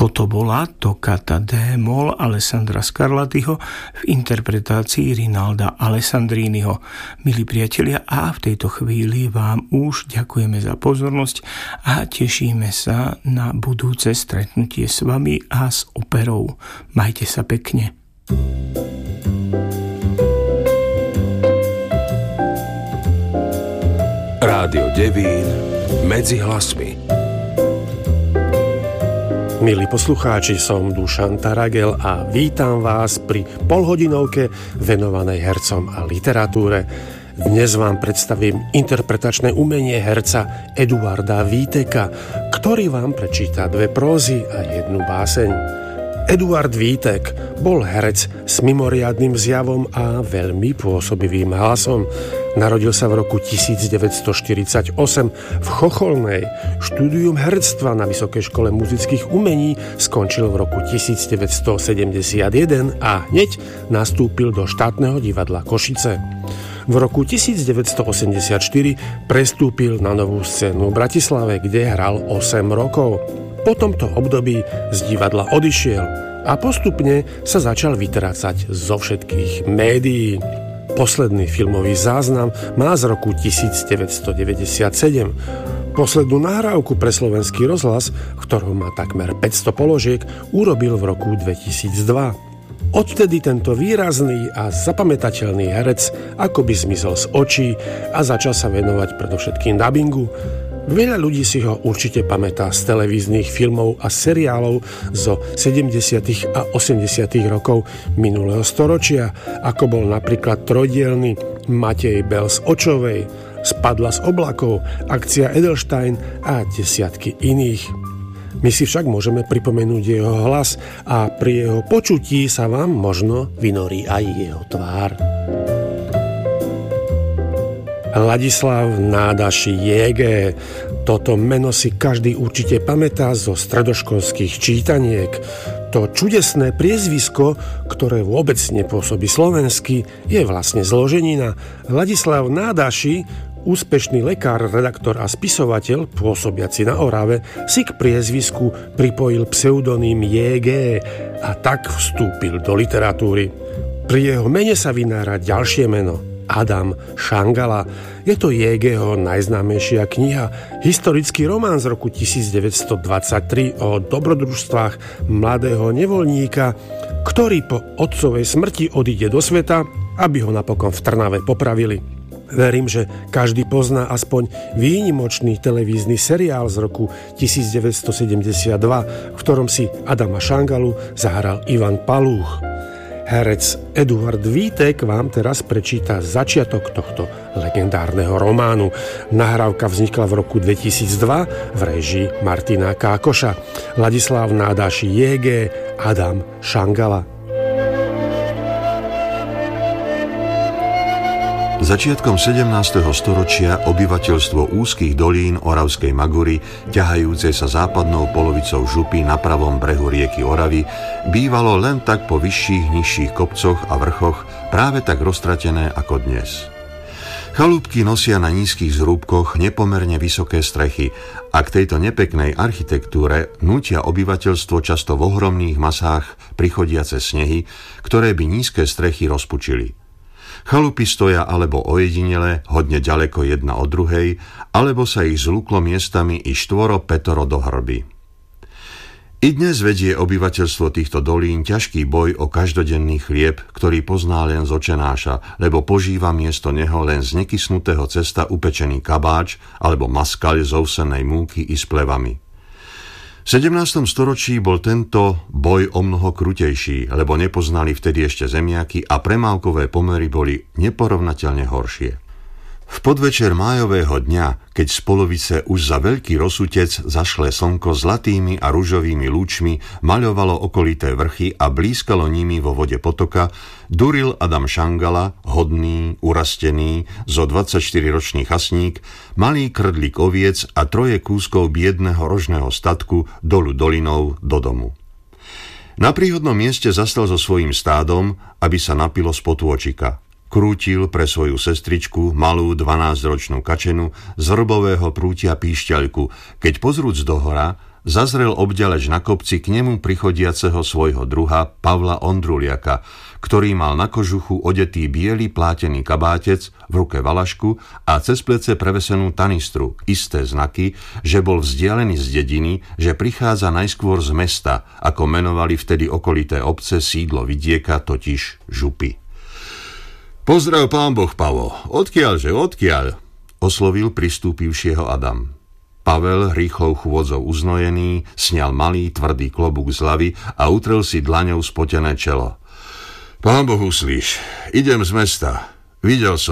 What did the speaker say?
Toto bola Toccata d-moll Alessandra Scarlattiho v interpretácii Rinalda Alessandriniho. Milí priatelia, a v tejto chvíli vám už ďakujeme za pozornosť a tešíme sa na budúce stretnutie s vami a s operou. Majte sa pekne. Rádio Devín medzi hlasmi. Milí poslucháči, som Dušan Taragel a vítam vás pri polhodinovke venovanej hercom a literatúre. Dnes vám predstavím interpretačné umenie herca Eduarda Víteka, ktorý vám prečíta 2 prózy a 1 báseň. Eduard Vítek bol herec s mimoriadnym zjavom a veľmi pôsobivým hlasom. Narodil sa v roku 1948 v Chocholnej. Štúdium herectva na Vysokej škole muzických umení skončil v roku 1971 a hneď nastúpil do štátneho divadla Košice. V roku 1984 prestúpil na novú scénu v Bratislave, kde hral 8 rokov. Po tomto období z divadla odišiel a postupne sa začal vytrácať zo všetkých médií. Posledný filmový záznam má z roku 1997. Poslednú nahrávku pre Slovenský rozhlas, ktorou má takmer 500 položiek, urobil v roku 2002. Odvtedy tento výrazný a zapamätateľný herec akoby zmizol z očí a začal sa venovať predovšetkým dabingu. Veľa ľudí si ho určite pamätá z televíznych filmov a seriálov zo 70. a 80. rokov minulého storočia, ako bol napríklad trojdielny Matej Bel z Očovej, Spadla z oblakov, Akcia Edelstein a desiatky iných. My si však môžeme pripomenúť jeho hlas a pri jeho počutí sa vám možno vynorí aj jeho tvár. Ladislav Nádaši J.G. Toto meno si každý určite pamätá zo stredoškolských čítaniek. To čudesné priezvisko, ktoré vôbec nepôsobí slovensky, je vlastne zloženina. Ladislav Nádaši, úspešný lekár, redaktor a spisovateľ pôsobiaci na Orave, si k priezvisku pripojil pseudonym J.G. a tak vstúpil do literatúry. Pri jeho mene sa vynára ďalšie meno. Adam Šangala. Je to J.G.ho najznámejšia kniha, historický román z roku 1923 o dobrodružstvách mladého nevoľníka, ktorý po otcovej smrti odíde do sveta, aby ho napokon v Trnave popravili. Verím, že každý pozná aspoň výnimočný televízny seriál z roku 1972, v ktorom si Adama Šangalu zahral Ivan Palúch. Herec Eduard Vítek vám teraz prečíta začiatok tohto legendárneho románu. Nahrávka vznikla v roku 2002 v réžii Martina Kákoša. Ladislav Nádaši J.G. Adam Šangala. Začiatkom 17. storočia obyvateľstvo úzkých dolín Oravskej Magury, ťahajúce sa západnou polovicou župy na pravom brehu rieky Oravy, bývalo len tak po vyšších, nižších kopcoch a vrchoch práve tak roztratené ako dnes. Chalúbky nosia na nízkych zrúbkoch nepomerne vysoké strechy a k tejto nepeknej architektúre nútia obyvateľstvo často v ohromných masách prichodiace snehy, ktoré by nízke strechy rozpučili. Chalupy stoja alebo ojedinele, hodne ďaleko jedna od druhej, alebo sa ich zlúklo miestami i 4-5 do hrby. I dnes vedie obyvateľstvo týchto dolín ťažký boj o každodenný chlieb, ktorý pozná len z očenáša, lebo požíva miesto neho len z nekysnutého cesta upečený kabáč alebo maskaľ z ovsenej múky i s plevami. V 17. storočí bol tento boj omnoho krutejší, lebo nepoznali vtedy ešte zemiaky a premávkové pomery boli neporovnateľne horšie. V podvečer májového dňa, keď z polovice už za veľký rozsutec zašlé slnko zlatými a ružovými lúčmi maľovalo okolité vrchy a blízkalo nimi vo vode potoka, duril Adam Šangala, hodný, urastený, zo 24-ročný chasník, malý krdlik oviec a 3 kúskov biedného rožného statku dolu dolinou do domu. Na príhodnom mieste zastal so svojím stádom, aby sa napilo z potôčika. Krútil pre svoju sestričku, malú 12-ročnú kačenu, z hrbového prútia píšťaľku, keď pozrúc dohora, zazrel obďaleč na kopci k nemu prichodiaceho svojho druha Pavla Ondruliaka, ktorý mal na kožuchu odetý biely plátený kabátec, v ruke valašku a cez plece prevesenú tanistru, isté znaky, že bol vzdialený z dediny, že prichádza najskôr z mesta, ako menovali vtedy okolité obce sídlo vidieka, totiž Župy. Pozdrav, pán Boh, Pavo, odkiaľže, odkiaľ? Oslovil pristúpivšieho Adam. Pavel, rýchlou chôdzou uznojený, sňal malý, tvrdý klobúk z hlavy a utrel si dlaňou spotené čelo. Pán Boh, uslíš, idem z mesta. Videl som